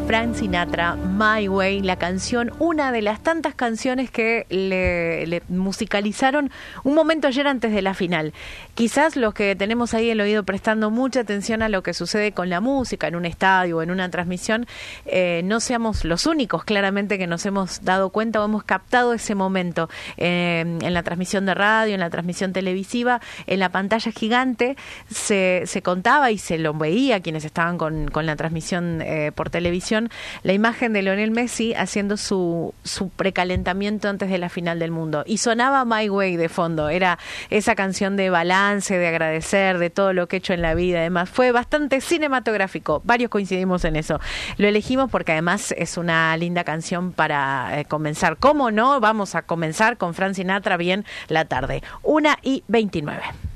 Frank Sinatra, My Way, la canción, una de las tantas canciones que le musicalizaron un momento ayer antes de la final. Quizás los que tenemos ahí el oído prestando mucha atención a lo que sucede con la música en un estadio o en una transmisión, no seamos los únicos claramente que nos hemos dado cuenta o hemos captado ese momento en la transmisión de radio, en la transmisión televisiva, en la pantalla gigante se contaba y se lo veía quienes estaban con la transmisión por televisión, la imagen de Lionel Messi haciendo su precalentamiento antes de la final del mundo. Y sonaba My Way de fondo, era esa canción de balance, de agradecer, de todo lo que he hecho en la vida. Además, fue bastante cinematográfico, varios coincidimos en eso. Lo elegimos porque además es una linda canción para comenzar. ¿Cómo no? Vamos a comenzar con Frank Sinatra bien la tarde. 1:29.